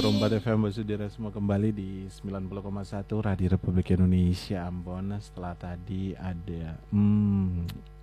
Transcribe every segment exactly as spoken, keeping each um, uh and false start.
Kompas F M Basudara semua kembali di sembilan puluh koma satu Radio Republik Indonesia Ambon. Setelah tadi ada hmm,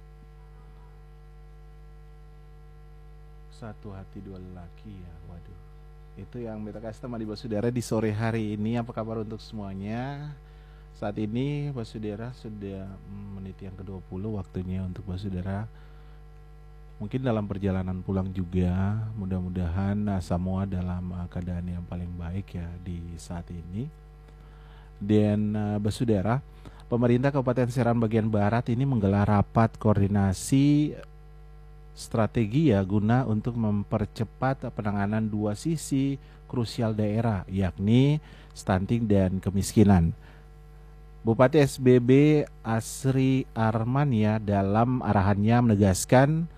satu hati dua lelaki ya. Waduh. Itu yang beta kasih sama di Basudara di sore hari ini. Apa kabar untuk semuanya? Saat ini Basudara sudah hmm, menit yang ke dua puluh waktunya untuk Basudara mungkin dalam perjalanan pulang juga. Mudah-mudahan uh, semua dalam uh, keadaan yang paling baik ya di saat ini. Dan uh, Basudara, pemerintah Kabupaten Serang bagian Barat ini menggelar rapat koordinasi strategi ya guna untuk mempercepat penanganan dua sisi krusial daerah, yakni stunting dan kemiskinan. Bupati S B B Asri Arman ya dalam arahannya menegaskan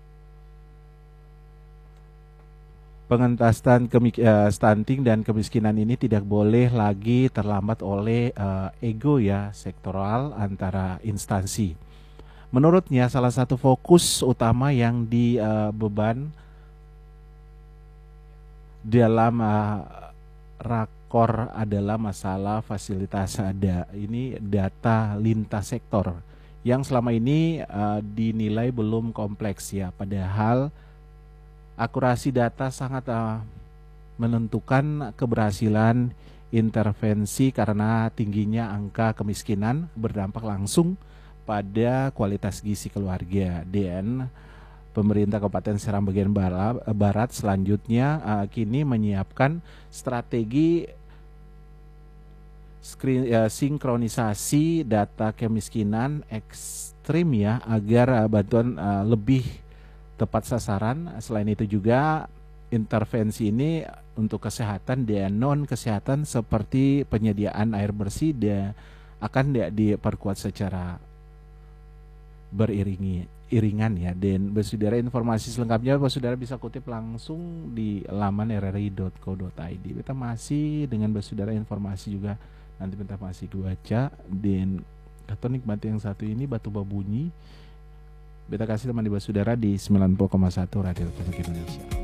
pengentasan kemik- uh, stunting dan kemiskinan ini tidak boleh lagi terlambat oleh uh, ego ya sektoral antara instansi. Menurutnya salah satu fokus utama yang dibeban uh, dalam uh, rakor adalah masalah fasilitas ada ini data lintas sektor yang selama ini uh, dinilai belum kompleks ya, padahal akurasi data sangat uh, menentukan keberhasilan intervensi karena tingginya angka kemiskinan berdampak langsung pada kualitas gizi keluarga. Dan pemerintah Kabupaten Serang bagian Barat selanjutnya uh, kini menyiapkan strategi skrin, uh, sinkronisasi data kemiskinan ekstrim ya agar uh, bantuan uh, lebih tepat sasaran. Selain itu juga intervensi ini untuk kesehatan dan non kesehatan seperti penyediaan air bersih dan akan diperkuat secara beriringi iringan ya. Dan Basudara informasi selengkapnya Basudara bisa kutip langsung di laman r r i dot co dot i d. Kita masih dengan Basudara informasi juga nanti kita masih baca dan atau nikmati yang satu ini batu babunyi. Beta kasih teman di Basudara di sembilan puluh koma satu Radio Republik Indonesia.